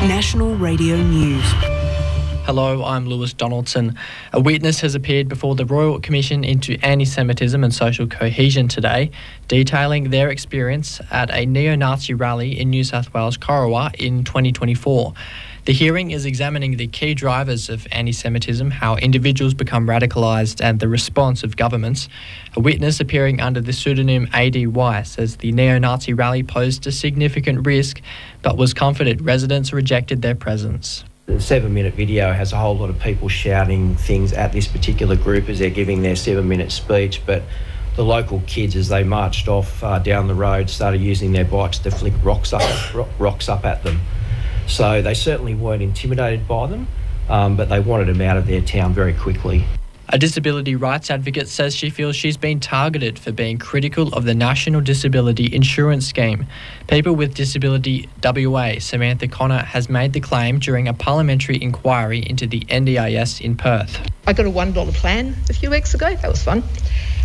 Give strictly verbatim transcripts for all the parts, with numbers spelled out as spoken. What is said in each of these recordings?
National Radio News. Hello, I'm Lewis Donaldson. A witness has appeared before the Royal Commission into Anti-Semitism and Social Cohesion today, detailing their experience at a neo-Nazi rally in New South Wales, Corowa, in twenty twenty-four. The hearing is examining the key drivers of anti-Semitism, how individuals become radicalised, and the response of governments. A witness appearing under the pseudonym A D Y says the neo-Nazi rally posed a significant risk, but was comforted residents rejected their presence. The seven-minute video has a whole lot of people shouting things at this particular group as they're giving their seven-minute speech, but the local kids, as they marched off uh, down the road, started using their bikes to flick rocks up, rocks up at them. So they certainly weren't intimidated by them, um, but they wanted them out of their town very quickly. A disability rights advocate says she feels she's been targeted for being critical of the National Disability Insurance Scheme. People with Disability W A, Samantha Connor, has made the claim during a parliamentary inquiry into the N D I S in Perth. I got a one dollar plan a few weeks ago. That was fun.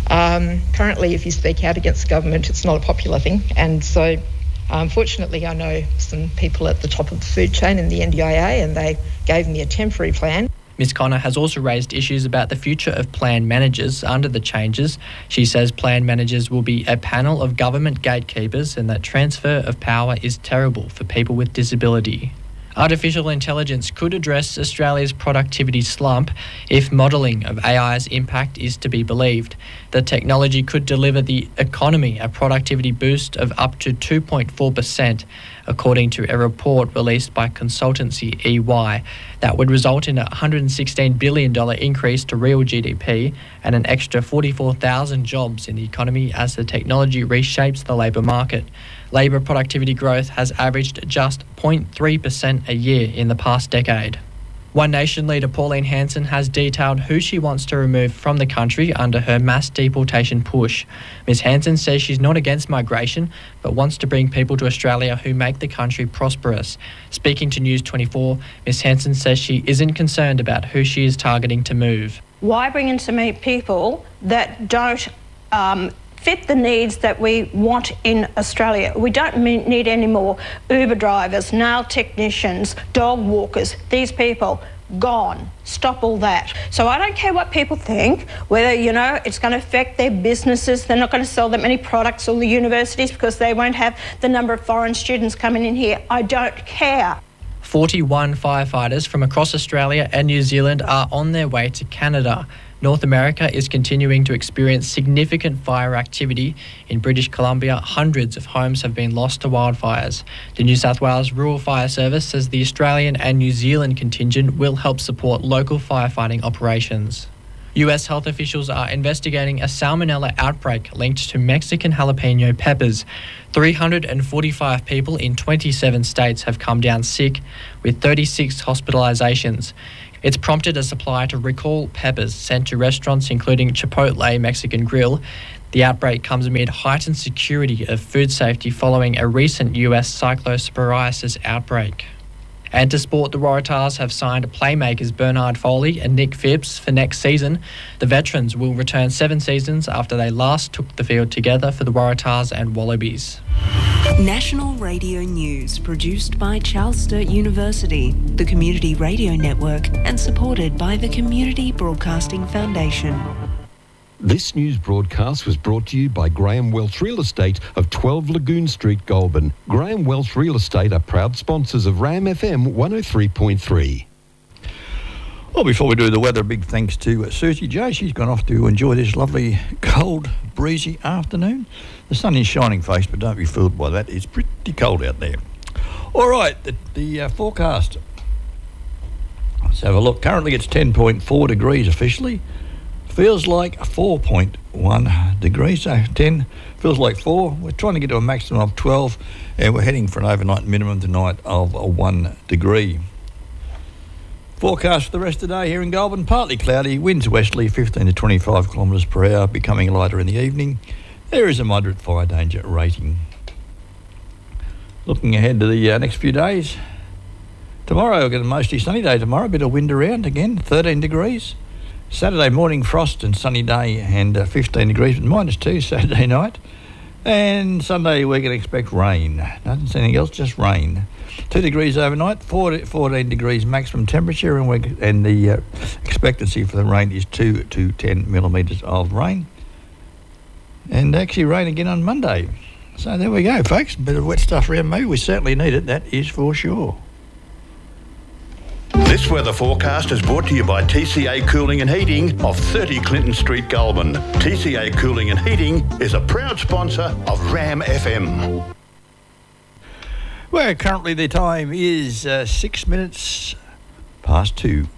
Um, currently, if you speak out against the government, it's not a popular thing. And so, unfortunately, I know some people at the top of the food chain in the N D I A, and they gave me a temporary plan. Miz Connor has also raised issues about the future of plan managers under the changes. She says plan managers will be a panel of government gatekeepers and that transfer of power is terrible for people with disability. Artificial intelligence could address Australia's productivity slump if modelling of A I's impact is to be believed. The technology could deliver the economy a productivity boost of up to two point four percent, according to a report released by consultancy E Y. That would result in a one hundred sixteen billion dollars increase to real G D P and an extra forty-four thousand jobs in the economy as the technology reshapes the labour market. Labour productivity growth has averaged just zero point three percent a year in the past decade. One Nation leader Pauline Hanson has detailed who she wants to remove from the country under her mass deportation push. Miz Hanson says she's not against migration, but wants to bring people to Australia who make the country prosperous. Speaking to News twenty-four, Miz Hanson says she isn't concerned about who she is targeting to move. Why bring in so many people that don't um, fit the needs that we want in Australia? We don't need any more Uber drivers, nail technicians, dog walkers. These people, gone. Stop all that. So I don't care what people think, whether, you know, it's going to affect their businesses. They're not going to sell that many products, or the universities, because they won't have the number of foreign students coming in here. I don't care. forty-one firefighters from across Australia and New Zealand are on their way to Canada. North America is continuing to experience significant fire activity. In British Columbia, hundreds of homes have been lost to wildfires. The New South Wales Rural Fire Service says the Australian and New Zealand contingent will help support local firefighting operations. U S health officials are investigating a salmonella outbreak linked to Mexican jalapeno peppers. three hundred forty-five people in twenty-seven states have come down sick, with thirty-six hospitalisations. It's prompted a supplier to recall peppers sent to restaurants including Chipotle Mexican Grill. The outbreak comes amid heightened security of food safety following a recent U S cyclosporiasis outbreak. And to sport, the Waratahs have signed playmakers Bernard Foley and Nick Phipps for next season. The veterans will return seven seasons after they last took the field together for the Waratahs and Wallabies. National Radio News, produced by Charles Sturt University, the Community Radio Network, and supported by the Community Broadcasting Foundation. This news broadcast was brought to you by Graham Welch Real Estate of twelve Lagoon Street, Goulburn. Graham Welch Real Estate are proud sponsors of RAM F M one oh three point three. Well, before we do the weather, a big thanks to Susie J. She's gone off to enjoy this lovely, cold, breezy afternoon. The sun is shining, folks, but don't be fooled by that. It's pretty cold out there. All right, the, the uh, forecast. Let's have a look. Currently, it's ten point four degrees officially. Feels like four point one degrees, so ten feels like four. We're trying to get to a maximum of twelve, and we're heading for an overnight minimum tonight of one degree. Forecast for the rest of the day here in Goulburn, partly cloudy, winds westerly fifteen to twenty-five kilometres per hour, becoming lighter in the evening. There is a moderate fire danger rating. Looking ahead to the uh, next few days. Tomorrow, we've got a mostly sunny day tomorrow, a bit of wind around again, thirteen degrees. Saturday morning, frost and sunny day and uh, fifteen degrees, but minus two Saturday night. And Sunday we can expect rain. Nothing anything else, just rain. Two degrees overnight, four, fourteen degrees maximum temperature, and, we, and the uh, expectancy for the rain is two to ten millimetres of rain. And actually rain again on Monday. So there we go, folks. A bit of wet stuff around me. We certainly need it, that is for sure. This weather forecast is brought to you by T C A Cooling and Heating of thirty Clinton Street, Goulburn. T C A Cooling and Heating is a proud sponsor of Ram F M. Well, currently the time is uh, six minutes past two.